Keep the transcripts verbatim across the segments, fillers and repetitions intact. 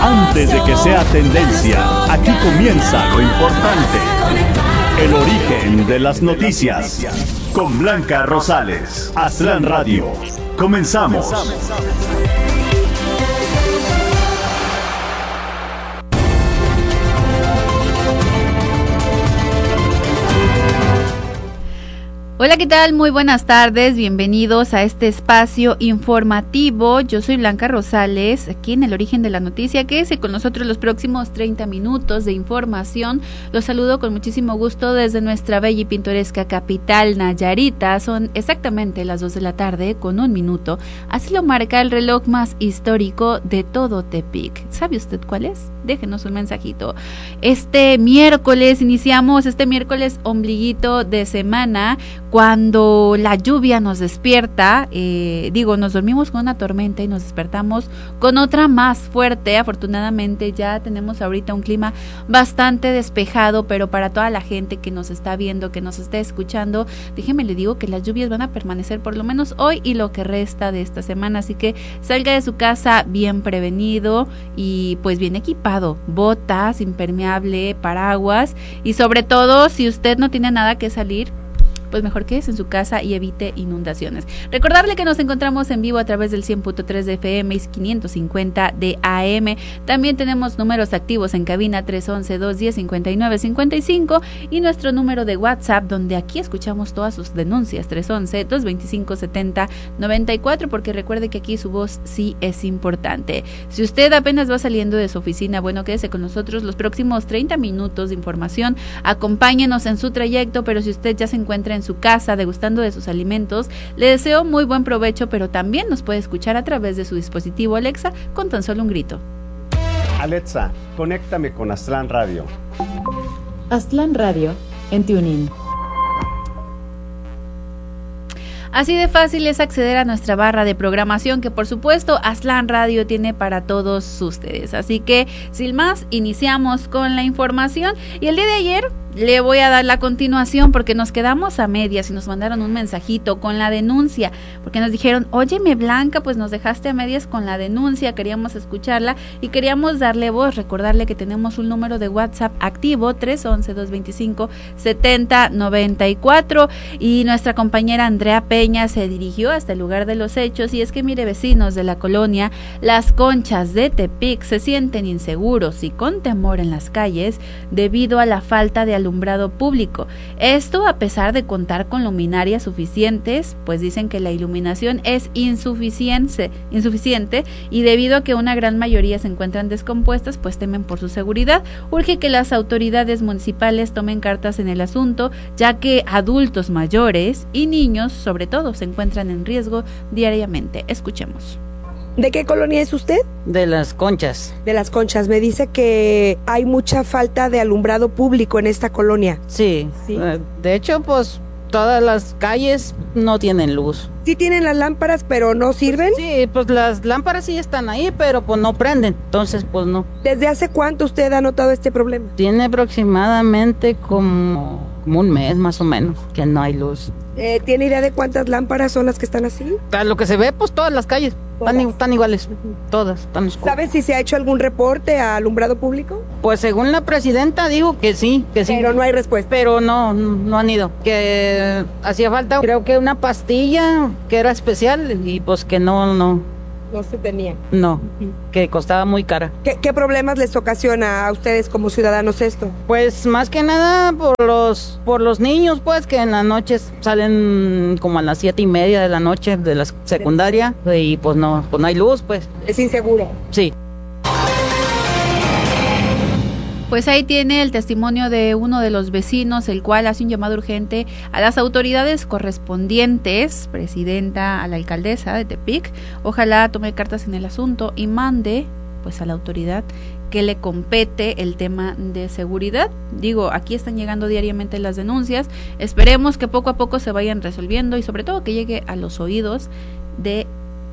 Antes de que sea tendencia, aquí comienza lo importante. El origen de las noticias. Con Blanca Rosales. Aztlán Radio. Comenzamos. Hola, ¿qué tal? Muy buenas tardes, bienvenidos a este espacio informativo. Yo soy Blanca Rosales, aquí en El Origen de la Noticia. Quédese con nosotros los próximos treinta minutos de información. Los saludo con muchísimo gusto desde nuestra bella y pintoresca capital, Nayarita. Son exactamente las dos de la tarde con un minuto. Así lo marca el reloj más histórico de todo Tepic. ¿Sabe usted cuál es? Déjenos un mensajito. Este miércoles iniciamos, este miércoles ombliguito de semana, cuando la lluvia nos despierta, eh, digo, nos dormimos con una tormenta y nos despertamos con otra más fuerte. Afortunadamente ya tenemos ahorita un clima bastante despejado, pero para toda la gente que nos está viendo, que nos está escuchando, déjeme le digo que las lluvias van a permanecer por lo menos hoy y lo que resta de esta semana, así que salga de su casa bien prevenido y pues bien equipado, botas, impermeable, paraguas y sobre todo si usted no tiene nada que salir, pues mejor quédese en su casa y evite inundaciones. Recordarle que nos encontramos en vivo a través del cien punto tres de F M y quinientos cincuenta de A M. También tenemos números activos en cabina tres once, dos diez, cincuenta y nueve cincuenta y cinco y nuestro número de WhatsApp donde aquí escuchamos todas sus denuncias, tres once, dos veinticinco, setenta, noventa y cuatro, porque recuerde que aquí su voz sí es importante. Si usted apenas va saliendo de su oficina, bueno, quédese con nosotros los próximos treinta minutos de información, acompáñenos en su trayecto, pero si usted ya se encuentra en su casa degustando de sus alimentos, le deseo muy buen provecho, pero también nos puede escuchar a través de su dispositivo Alexa con tan solo un grito. Alexa, conéctame con Aztlán Radio. Aztlán Radio en TuneIn. Así de fácil es acceder a nuestra barra de programación que por supuesto Aztlán Radio tiene para todos ustedes. Así que sin más, iniciamos con la información y el día de ayer le voy a dar la continuación porque nos quedamos a medias y nos mandaron un mensajito con la denuncia, porque nos dijeron, óyeme Blanca, pues nos dejaste a medias con la denuncia, queríamos escucharla y queríamos darle voz, recordarle que tenemos un número de WhatsApp activo, tres once, dos veinticinco, setenta, noventa y cuatro, y nuestra compañera Andrea Peña se dirigió hasta el lugar de los hechos, y es que mire, vecinos de la colonia Las Conchas de Tepic se sienten inseguros y con temor en las calles debido a la falta de alumbrado público. Esto a pesar de contar con luminarias suficientes, pues dicen que la iluminación es insuficiente, insuficiente y debido a que una gran mayoría se encuentran descompuestas, pues temen por su seguridad. Urge que las autoridades municipales tomen cartas en el asunto, ya que adultos mayores y niños, sobre todo, se encuentran en riesgo diariamente. Escuchemos. ¿De qué colonia es usted? De Las Conchas. De Las Conchas. Me dice que hay mucha falta de alumbrado público en esta colonia. Sí, sí. De hecho, pues todas las calles no tienen luz. Sí tienen las lámparas, pero no sirven. Sí, pues las lámparas sí están ahí, pero pues no prenden, entonces pues no. ¿Desde hace cuánto usted ha notado este problema? Tiene aproximadamente como, como un mes más o menos que no hay luz. Eh, ¿Tiene idea de cuántas lámparas son las que están así? A lo que se ve, pues todas las calles están, están iguales, uh-huh. Todas están oscuras. ¿Saben si se ha hecho algún reporte a alumbrado público? Pues según la presidenta dijo que sí, que sí. Pero no hay respuesta. Pero no, no han ido. Que hacía falta, creo que una pastilla que era especial y pues que no, no. No se tenía. No, uh-huh. Que costaba muy cara. ¿Qué, ¿Qué problemas les ocasiona a ustedes como ciudadanos esto? Pues más que nada por los por los niños, pues que en las noches salen como a las siete y media de la noche de la secundaria y pues no, pues no hay luz, pues. Es inseguro. Sí. Pues ahí tiene el testimonio de uno de los vecinos, el cual hace un llamado urgente a las autoridades correspondientes, presidenta, a la alcaldesa de Tepic, ojalá tome cartas en el asunto y mande pues a la autoridad que le compete el tema de seguridad. Digo, aquí están llegando diariamente las denuncias, esperemos que poco a poco se vayan resolviendo y sobre todo que llegue a los oídos de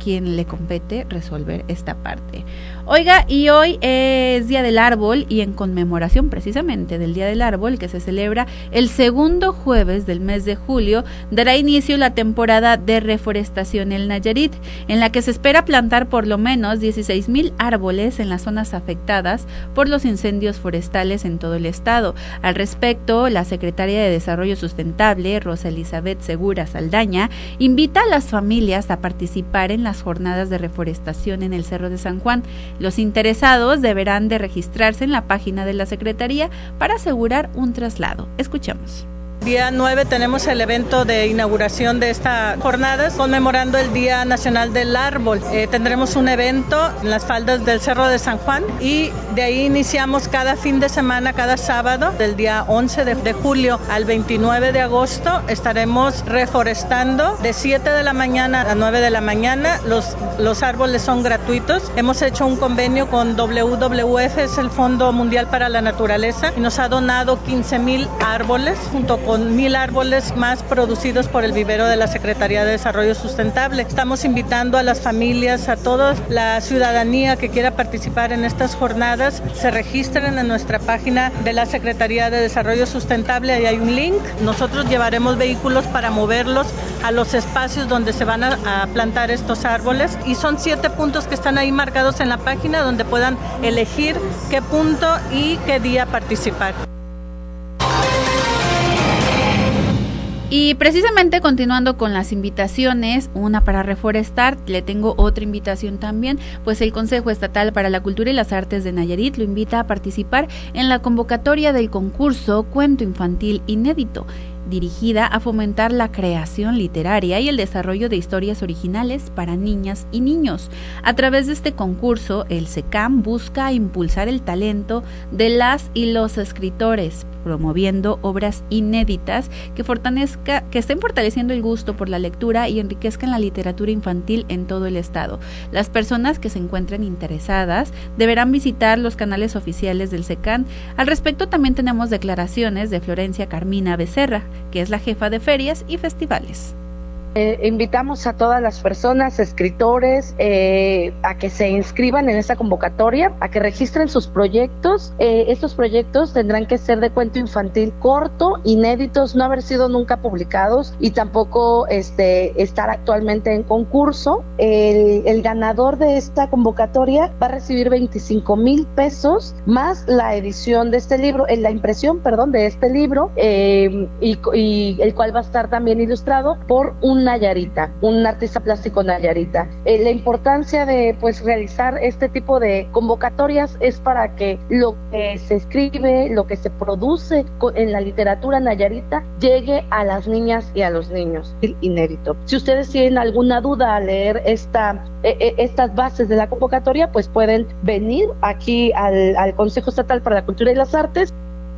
quien le compete resolver esta parte. Oiga, y hoy es Día del Árbol, y en conmemoración precisamente del Día del Árbol, que se celebra el segundo jueves del mes de julio, dará inicio la temporada de reforestación en Nayarit, en la que se espera plantar por lo menos dieciséis mil árboles en las zonas afectadas por los incendios forestales en todo el estado. Al respecto, la secretaria de Desarrollo Sustentable, Rosa Elizabeth Segura Saldaña, invita a las familias a participar en las jornadas de reforestación en el Cerro de San Juan. Los interesados deberán de registrarse en la página de la Secretaría para asegurar un traslado. Escuchamos. Día nueve tenemos el evento de inauguración de esta jornada conmemorando el Día Nacional del Árbol. Eh, tendremos un evento en las faldas del Cerro de San Juan y de ahí iniciamos cada fin de semana, cada sábado, del día once de, de julio al veintinueve de agosto. Estaremos reforestando de siete de la mañana a nueve de la mañana. Los, los árboles son gratuitos. Hemos hecho un convenio con W W F, es el Fondo Mundial para la Naturaleza, y nos ha donado quince mil árboles junto con con mil árboles más producidos por el vivero de la Secretaría de Desarrollo Sustentable. Estamos invitando a las familias, a toda la ciudadanía que quiera participar en estas jornadas, se registren en nuestra página de la Secretaría de Desarrollo Sustentable, ahí hay un link. Nosotros llevaremos vehículos para moverlos a los espacios donde se van a, a plantar estos árboles, y son siete puntos que están ahí marcados en la página donde puedan elegir qué punto y qué día participar. Y precisamente continuando con las invitaciones, una para reforestar, le tengo otra invitación también, pues el Consejo Estatal para la Cultura y las Artes de Nayarit lo invita a participar en la convocatoria del concurso Cuento Infantil Inédito, dirigida a fomentar la creación literaria y el desarrollo de historias originales para niñas y niños. A través de este concurso, el SECAM busca impulsar el talento de las y los escritores, promoviendo obras inéditas que fortalezca, que estén fortaleciendo el gusto por la lectura y enriquezcan la literatura infantil en todo el estado. Las personas que se encuentren interesadas deberán visitar los canales oficiales del SECAM. Al respecto, también tenemos declaraciones de Florencia Carmina Becerra, que es la jefa de ferias y festivales. Eh, invitamos a todas las personas, escritores, eh, a que se inscriban en esta convocatoria, a que registren sus proyectos. Eh, estos proyectos tendrán que ser de cuento infantil corto, inéditos, no haber sido nunca publicados y tampoco este, estar actualmente en concurso. El, el ganador de esta convocatoria va a recibir veinticinco mil pesos más la edición de este libro, eh, la impresión, perdón, de este libro, eh, y, y el cual va a estar también ilustrado por un nayarita, un artista plástico nayarita. Eh, la importancia de pues realizar este tipo de convocatorias es para que lo que se escribe, lo que se produce en la literatura nayarita llegue a las niñas y a los niños. Inédito. Si ustedes tienen alguna duda al leer esta, eh, estas bases de la convocatoria, pues pueden venir aquí al, al Consejo Estatal para la Cultura y las Artes.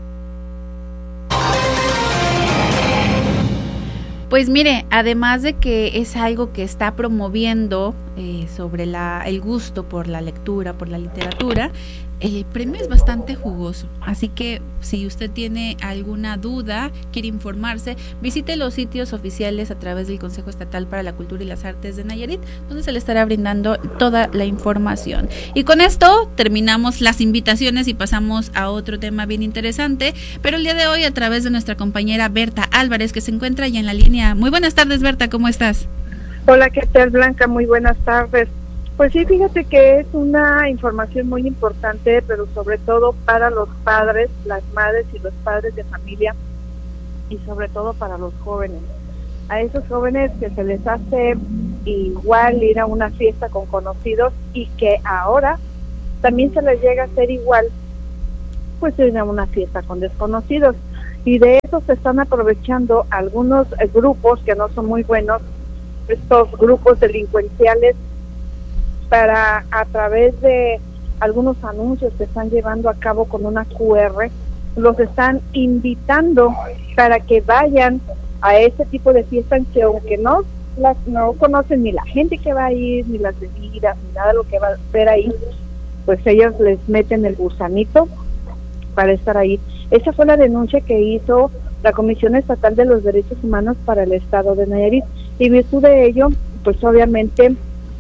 Pues mire, además de que es algo que está promoviendo eh, sobre la, el gusto por la lectura, por la literatura, el premio es bastante jugoso, así que si usted tiene alguna duda, quiere informarse, visite los sitios oficiales a través del Consejo Estatal para la Cultura y las Artes de Nayarit, donde se le estará brindando toda la información. Y con esto terminamos las invitaciones y pasamos a otro tema bien interesante, pero el día de hoy a través de nuestra compañera Berta Álvarez, que se encuentra ya en la línea. Muy buenas tardes, Berta, ¿cómo estás? Hola, ¿qué tal, Blanca? Muy buenas tardes. Pues sí, fíjate que es una información muy importante, pero sobre todo para los padres, las madres y los padres de familia, y sobre todo para los jóvenes. A esos jóvenes que se les hace igual ir a una fiesta con conocidos y que ahora también se les llega a hacer igual, pues ir a una fiesta con desconocidos. Y de eso se están aprovechando algunos eh, grupos que no son muy buenos, estos grupos delincuenciales, para a través de algunos anuncios que están llevando a cabo con una cu erre, los están invitando para que vayan a este tipo de fiestas que aunque no las no conocen ni la gente que va a ir, ni las bebidas, ni nada de lo que va a ver ahí, pues ellos les meten el gusanito para estar ahí. Esa fue la denuncia que hizo la Comisión Estatal de los Derechos Humanos para el Estado de Nayarit, y en virtud de ello, pues obviamente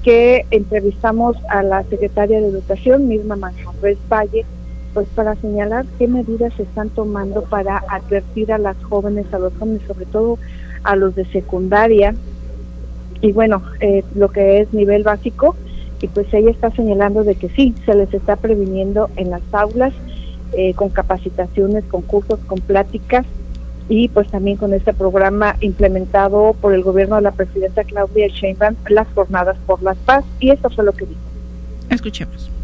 que entrevistamos a la secretaria de Educación, Mirna Manjarres Valle, pues para señalar qué medidas se están tomando para advertir a las jóvenes, a los jóvenes, sobre todo a los de secundaria, y bueno, eh, lo que es nivel básico, y pues ella está señalando de que sí, se les está previniendo en las aulas, eh, con capacitaciones, con cursos, con pláticas, y pues también con este programa implementado por el gobierno de la presidenta Claudia Sheinbaum, las jornadas por la paz, y esto fue lo que dijo. Escuchemos.